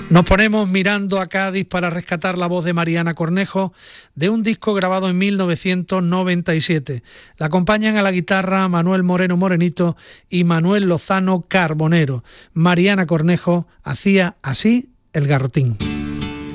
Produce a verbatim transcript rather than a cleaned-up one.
Nos ponemos mirando a Cádiz para rescatar la voz de Mariana Cornejo de un disco grabado en mil novecientos noventa y siete. La acompañan a la guitarra Manuel Moreno Morenito y Manuel Lozano Carbonero. Mariana Cornejo hacía así el garrotín.